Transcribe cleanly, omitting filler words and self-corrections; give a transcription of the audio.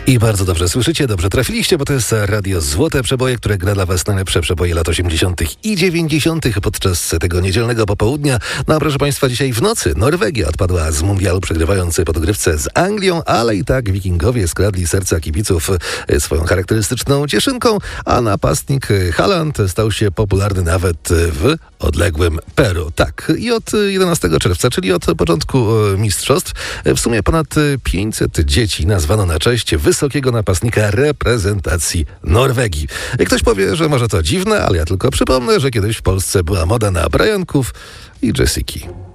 I bardzo dobrze słyszycie, dobrze trafiliście, bo to jest Radio Złote Przeboje, które gra dla was najlepsze przeboje lat 80. i 90. podczas tego niedzielnego popołudnia. No a proszę państwa, dzisiaj w nocy Norwegia odpadła z mundialu, przegrywając po dogrywce z Anglią, ale i tak Wikingowie skradli serca kibiców swoją charakterystyczną cieszynką, a napastnik Haaland stał się popularny nawet w odległym Peru. Tak, i od 11 czerwca, czyli od początku mistrzostw, w sumie ponad 500 dzieci nazwano na cześć wysokiego napastnika reprezentacji Norwegii. Ktoś powie, że może to dziwne, ale ja tylko przypomnę, że kiedyś w Polsce była moda na Brianków i Jessiki.